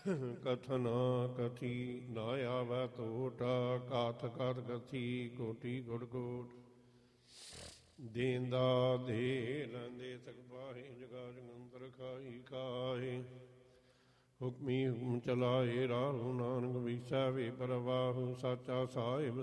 ਕਥਨਾ ਕਥੀ ਨਾ ਆਵੈ ਤੋਟਾ, ਕਾਥ ਕਾਥ ਕਥੀ ਕੋਟੀ ਗੁੜ ਕੋਟ। ਦੇਂਦਾ ਦੇ ਲੈਂਦੇ ਸਕਬਾਹੇ, ਜਗਾ ਜਗੰਤਰ ਖਾਈ ਖਾਏ। ਹੁਕਮੀ ਹੁਕਮ ਚਲਾਏ ਰਾਹੂ, ਨਾਨਕ ਵਿਸੈ ਵੇ ਪਰਵਾਹੂ। ਸਾਚਾ ਸਾਹਿਬ